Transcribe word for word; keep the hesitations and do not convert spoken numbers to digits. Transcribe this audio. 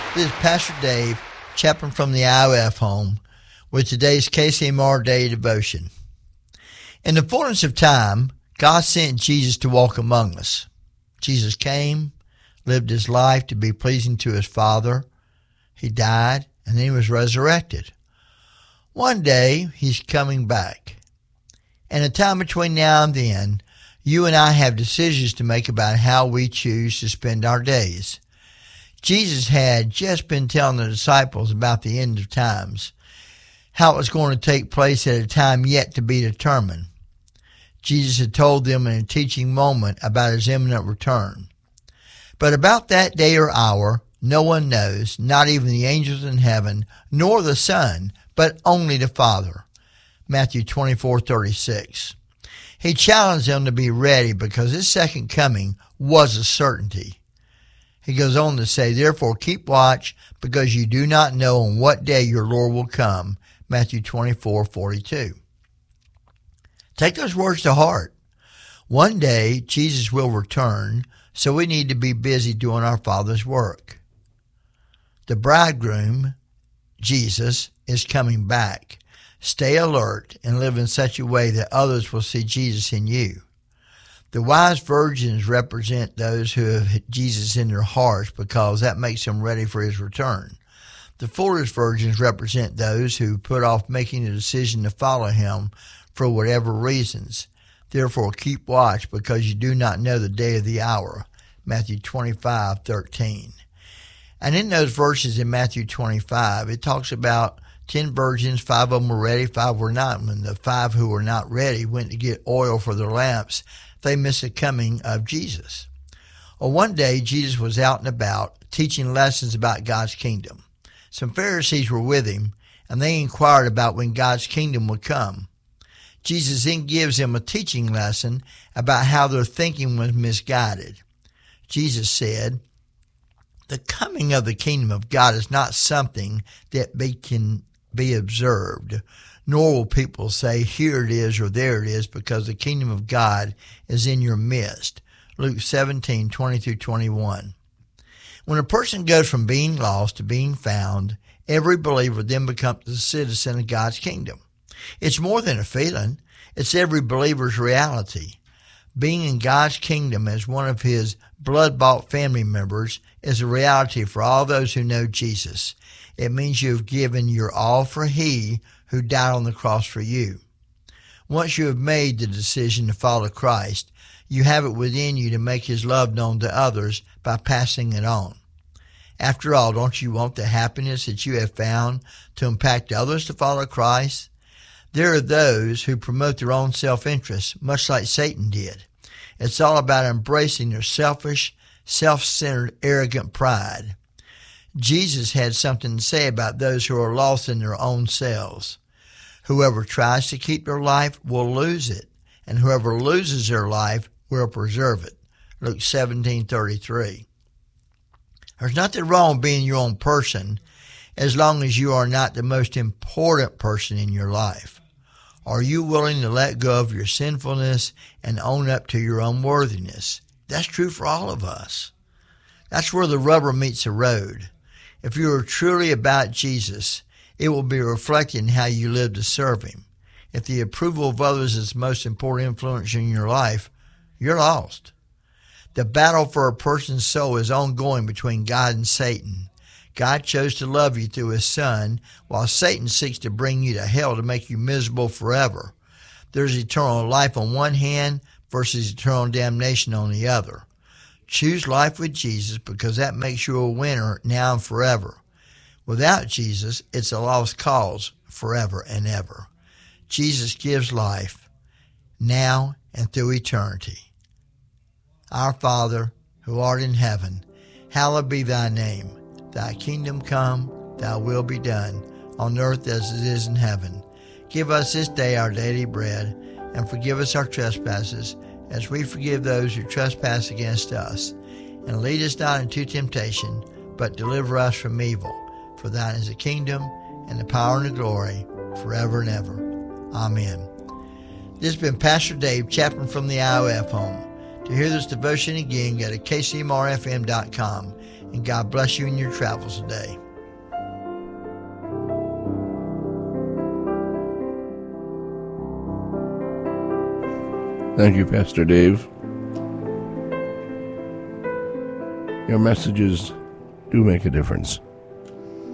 This is Pastor Dave, chaplain from the I O F home, with today's K C M R Daily Devotion. In the fullness of time, God sent Jesus to walk among us. Jesus came, lived his life to be pleasing to his Father. He died, and then he was resurrected. One day, he's coming back. And the time between now and then, you and I have decisions to make about how we choose to spend our days. Jesus had just been telling the disciples about the end of times, how it was going to take place at a time yet to be determined. Jesus had told them in a teaching moment about his imminent return. But about that day or hour, no one knows, not even the angels in heaven, nor the Son, but only the Father. Matthew twenty-four thirty-six. He challenged them to be ready because his second coming was a certainty. He goes on to say, therefore keep watch, because you do not know on what day your Lord will come. Matthew twenty-four forty-two. Take those words to heart. One day, Jesus will return, so we need to be busy doing our Father's work. The bridegroom, Jesus, is coming back. Stay alert and live in such a way that others will see Jesus in you. The wise virgins represent those who have Jesus in their hearts because that makes them ready for his return. The foolish virgins represent those who put off making the decision to follow him for whatever reasons. Therefore keep watch, because you do not know the day or the hour. Matthew twenty-five thirteen. And in those verses in Matthew twenty-five, it talks about ten virgins, five of them were ready, five were not. When the five who were not ready went to get oil for their lamps, they missed the coming of Jesus. Well, one day, Jesus was out and about teaching lessons about God's kingdom. Some Pharisees were with him, and they inquired about when God's kingdom would come. Jesus then gives them a teaching lesson about how their thinking was misguided. Jesus said, the coming of the kingdom of God is not something that be, can be observed, nor will people say, here it is or there it is, because the kingdom of God is in your midst. Luke seventeen twenty through twenty-one. When a person goes from being lost to being found, every believer then becomes a citizen of God's kingdom. It's more than a feeling. It's every believer's reality. Being in God's kingdom as one of his blood-bought family members is a reality for all those who know Jesus. It means you have given your all for he who died on the cross for you. Once you have made the decision to follow Christ, you have it within you to make his love known to others by passing it on. After all, don't you want the happiness that you have found to impact others to follow Christ? There are those who promote their own self-interest, much like Satan did. It's all about embracing their selfish, self-centered, arrogant pride. Jesus had something to say about those who are lost in their own selves. Whoever tries to keep their life will lose it, and whoever loses their life will preserve it. Luke seventeen thirty-three. There's nothing wrong with being your own person as long as you are not the most important person in your life. Are you willing to let go of your sinfulness and own up to your unworthiness? That's true for all of us. That's where the rubber meets the road. If you are truly about Jesus, it will be reflected in how you live to serve him. If the approval of others is the most important influence in your life, you're lost. The battle for a person's soul is ongoing between God and Satan. God chose to love you through his Son, while Satan seeks to bring you to hell to make you miserable forever. There's eternal life on one hand versus eternal damnation on the other. Choose life with Jesus, because that makes you a winner now and forever. Without Jesus, it's a lost cause forever and ever. Jesus gives life now and through eternity. Our Father, who art in heaven, hallowed be thy name. Thy kingdom come, thy will be done, on earth as it is in heaven. Give us this day our daily bread, and forgive us our trespasses, as we forgive those who trespass against us. And lead us not into temptation, but deliver us from evil. For thine is the kingdom, and the power, and the glory, forever and ever. Amen. This has been Pastor Dave, chaplain from the I O F home. To hear this devotion again, go to K C M R F M dot com. And God bless you in your travels today. Thank you, Pastor Dave. Your messages do make a difference.